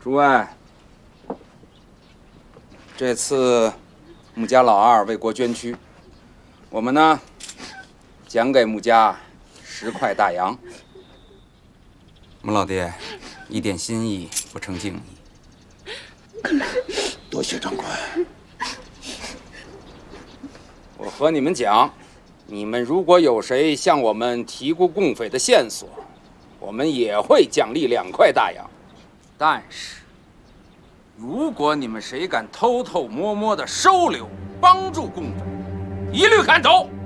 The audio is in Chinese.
诸位，这次穆家老二为国捐躯，我们呢奖给穆家10块大洋。穆老爹，一点心意不成敬意。 多谢长官。 我和你们讲，你们如果有谁向我们提供共匪的线索，我们也会奖励2块大洋。但是，如果你们谁敢偷偷摸摸的收留、帮助共匪，一律砍头。